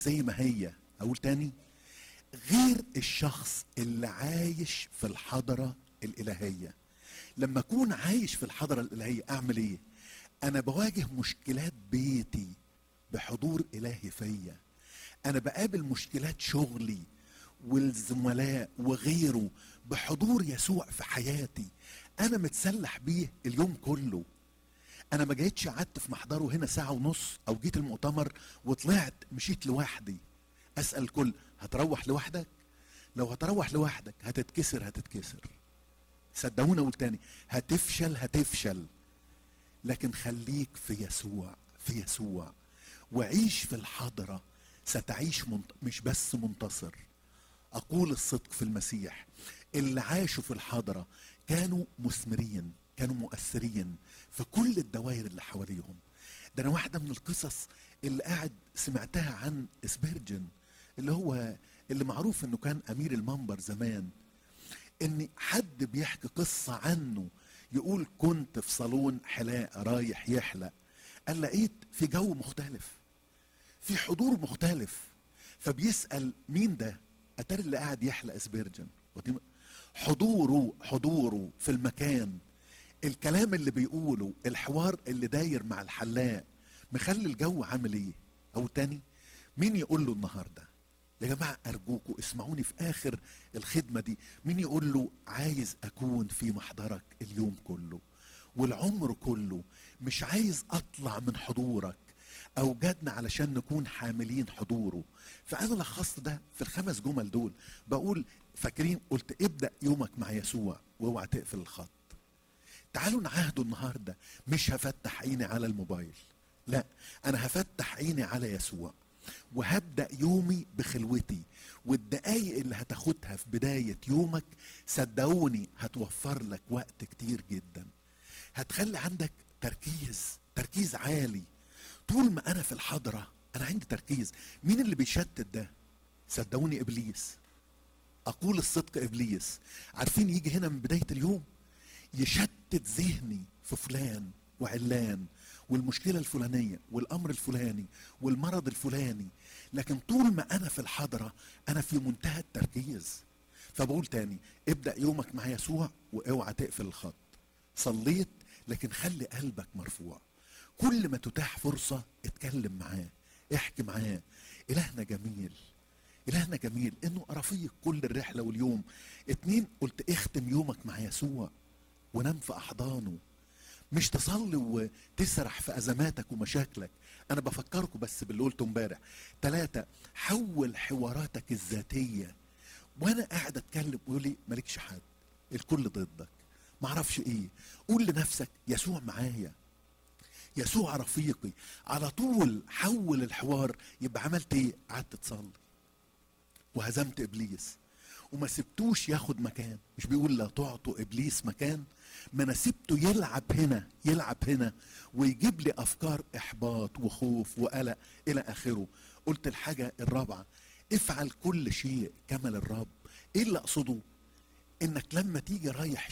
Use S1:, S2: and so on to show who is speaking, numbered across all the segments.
S1: زي ما هي. اقول تاني، غير الشخص اللي عايش في الحضرة الإلهية. لما أكون عايش في الحضرة الإلهية أعمل إيه؟ أنا بواجه مشكلات بيتي بحضور إلهي فيا. أنا بقابل مشكلات شغلي والزملاء وغيره بحضور يسوع في حياتي. أنا متسلح بيه اليوم كله. أنا ما جيتش قعدت في محضره هنا ساعة ونص أو جيت المؤتمر وطلعت مشيت لوحدي. أسأل الكل، هتروح لوحدك؟ لو هتروح لوحدك هتتكسر هتتكسر. صدقوني اقول تاني، هتفشل هتفشل. لكن خليك في يسوع، في يسوع، وعيش في الحضرة. ستعيش مش بس منتصر. اقول الصدق في المسيح، اللي عاشوا في الحضرة كانوا مثمرين، كانوا مؤثرين في كل الدوائر اللي حواليهم. ده انا واحدة من القصص اللي قاعد سمعتها عن سبيرجن، اللي معروف انه كان امير المنبر زمان. ان حد بيحكي قصة عنه، يقول كنت في صالون حلاقة رايح يحلق، قال لقيت في جو مختلف، في حضور مختلف. فبيسأل مين ده؟ اتاري اللي قاعد يحلق سبيرجن. حضوره في المكان، الكلام اللي بيقوله، الحوار اللي داير مع الحلاق مخلي الجو عامل ايه؟ او تاني، مين يقول له النهارده يا جماعة أرجوكوا اسمعوني في آخر الخدمة دي، مين يقول له عايز أكون في محضرك اليوم كله والعمر كله، مش عايز أطلع من حضورك. أوجدنا علشان نكون حاملين حضوره. فأنا لخصت ده في ال5 جمل دول. بقول فاكرين قلت ابدأ يومك مع يسوع واوعى تقفل الخط. تعالوا نعهدوا النهاردة، مش هفتح عيني على الموبايل، لا، أنا هفتح عيني على يسوع وهبدأ يومي بخلوتي. والدقايق اللي هتاخدها في بداية يومك صدقوني هتوفر لك وقت كتير جدا. هتخلي عندك تركيز عالي. طول ما أنا في الحضرة أنا عندي تركيز. مين اللي بيشتت ده؟ صدقوني إبليس. أقول الصدق إبليس. عارفين يجي هنا من بداية اليوم يشتت ذهني في فلان وعلان والمشكلة الفلانية والأمر الفلاني والمرض الفلاني. لكن طول ما أنا في الحضرة أنا في منتهى التركيز. فبقول تاني، ابدأ يومك مع يسوع واوعى تقفل الخط. صليت لكن خلي قلبك مرفوع. كل ما تتاح فرصة اتكلم معاه، احكي معاه. إلهنا جميل، إلهنا جميل إنه رفيق كل الرحلة واليوم. 2، قلت اختم يومك مع يسوع ونام في أحضانه. مش تصلي وتسرح في أزماتك ومشاكلك. أنا بفكركم بس باللي قلته امبارح. 3، حول حواراتك الذاتية. وأنا قاعد أتكلم ويقول لي مالكش حد، الكل ضدك، معرفش إيه. قول لنفسك يسوع معايا، يسوع رفيقي. على طول حول الحوار. يبقى عملت إيه؟ قعدت تصلي وهزمت إبليس وما سبتوش ياخد مكان. مش بيقول لا تعطوا إبليس مكان؟ ما انا سبته يلعب هنا ويجيب لي افكار احباط وخوف وقلق الى اخره. قلت الحاجة الرابعة، افعل كل شيء كما للرب. ايه اللي اقصده؟ انك لما تيجي رايح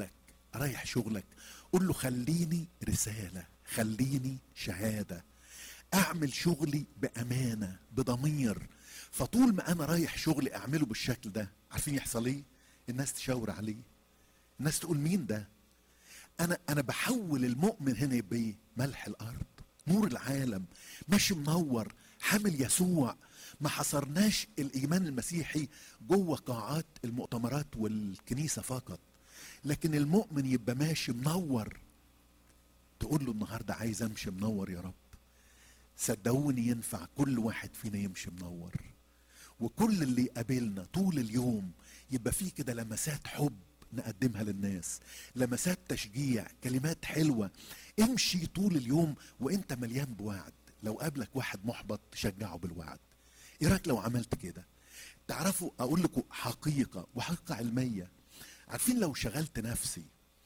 S1: شغلك قل له خليني رسالة، خليني شهادة، اعمل شغلي بامانة بضمير. فطول ما انا رايح شغلي اعمله بالشكل ده، عارفين يحصل ايه؟ الناس تشاور عليه، الناس تقول مين ده؟ انا بحول المؤمن هنا يبقى ايه؟ ملح الارض، نور العالم، ماشي منور، حامل يسوع. ما حصرناش الايمان المسيحي جوه قاعات المؤتمرات والكنيسه فقط، لكن المؤمن يبقى ماشي منور. تقول له النهارده عايز امشي منور يا رب. صدقوني ينفع كل واحد فينا يمشي منور. وكل اللي يقابلنا طول اليوم يبقى فيه كده لمسات حب نقدمها للناس، لمسات تشجيع، كلمات حلوة. امشي طول اليوم وانت مليان بوعد. لو قابلك واحد محبط تشجعه بالوعد. ايه رايك لو عملت كده؟ تعرفوا اقول لكم حقيقة وحقيقة علمية. عارفين لو شغلت نفسي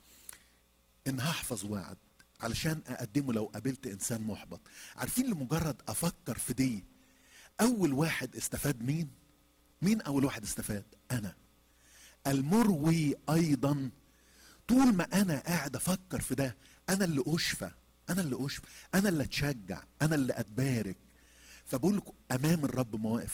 S1: ان هحفظ وعد علشان اقدمه لو قابلت انسان محبط، عارفين لمجرد افكر في دي اول واحد استفاد مين اول واحد استفاد؟ انا المروي ايضا. طول ما انا قاعد افكر في ده انا اللي اشفى، انا اللي اتشجع، انا اللي اتبارك. فبقول لكم امام الرب مواقف